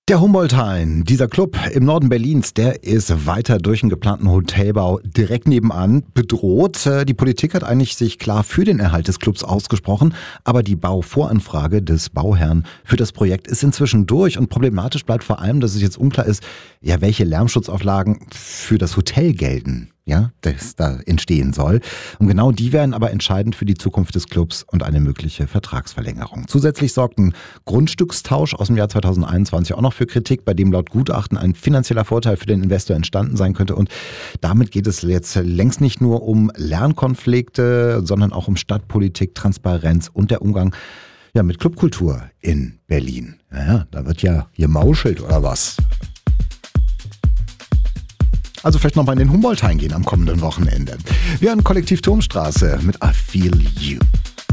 Der Humboldt-Hain, dieser Club im Norden Berlins, der ist weiter durch einen geplanten Hotelbau direkt nebenan bedroht. Die Politik hat eigentlich sich klar für den Erhalt des Clubs ausgesprochen, aber die Bauvoranfrage des Bauherrn für das Projekt ist inzwischen durch und problematisch bleibt vor allem, dass es jetzt unklar ist, ja, welche Lärmschutzauflagen für das Hotel gelten. Ja, das da entstehen soll. Und genau die wären aber entscheidend für die Zukunft des Clubs und eine mögliche Vertragsverlängerung. Zusätzlich sorgt ein Grundstückstausch aus dem Jahr 2021 auch noch für Kritik, bei dem laut Gutachten ein finanzieller Vorteil für den Investor entstanden sein könnte. Und damit geht es jetzt längst nicht nur um Lernkonflikte, sondern auch um Stadtpolitik, Transparenz und der Umgang mit Clubkultur in Berlin. Ja, da wird ja gemauschelt oder was? Also vielleicht nochmal in den Humboldt-Hain gehen am kommenden Wochenende. Wir hören Kollektiv Turmstraße mit I Feel You.